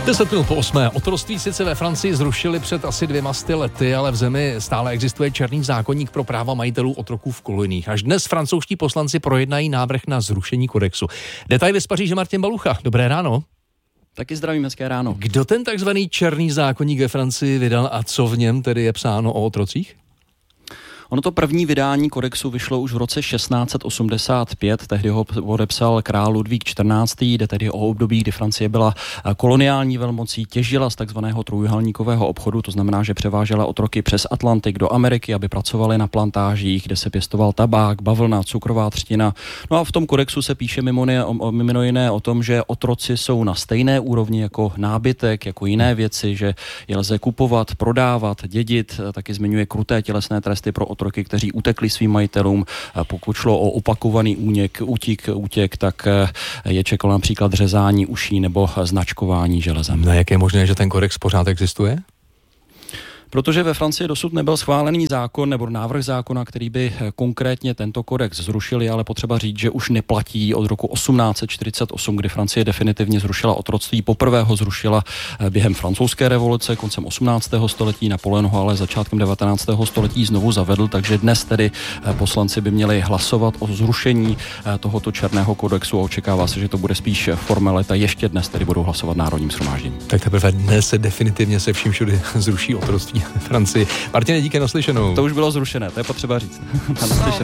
10 minut po 8. Otroctví sice ve Francii zrušili před asi 200 lety, ale v zemi stále existuje černý zákoník pro práva majitelů otroků v koloniích. Až dnes francouzští poslanci projednají návrh na zrušení kodexu. Detaily z Paříže Martin Balucha. Dobré ráno. Taky zdravím, hezké ráno. Kdo ten takzvaný černý zákoník ve Francii vydal a co v něm tedy je psáno o otrocích? Ono to první vydání kodexu vyšlo už v roce 1685, tehdy ho podepsal král Ludvík XIV. Jde tedy o období, kdy Francie byla koloniální velmocí, těžila z takzvaného trojúhelníkového obchodu, to znamená, že převážela otroky přes Atlantik do Ameriky, aby pracovali na plantážích, kde se pěstoval tabák, bavlna, cukrová třtina. No a v tom kodexu se píše mimo jiné o tom, že otroci jsou na stejné úrovni jako nábytek, jako jiné věci, že je lze kupovat, prodávat, dědit. Taky zmiňuje kruté tělesné tresty pro otroky, kteří utekli svým majitelům. Pokud šlo o opakovaný útěk, tak je čekalo například řezání uší nebo značkování železem. No, jak je možné, že ten kodex pořád existuje? Protože ve Francii dosud nebyl schválený zákon nebo návrh zákona, který by konkrétně tento kodex zrušil, ale potřeba říct, že už neplatí od roku 1848, kdy Francie definitivně zrušila otroctví. Poprvé ho zrušila během francouzské revoluce koncem 18. století. Napoleon ho ale začátkem 19. století znovu zavedl, takže dnes tedy poslanci by měli hlasovat o zrušení tohoto černého kodexu a očekává se, že to bude spíš formalita. Ještě dnes tedy budou hlasovat národním shromážděním. Tak teprve dnes se definitivně se vším všude zruší otroctví v Francii. Martine, díky, naslyšenou. To už bylo zrušené, to je potřeba říct.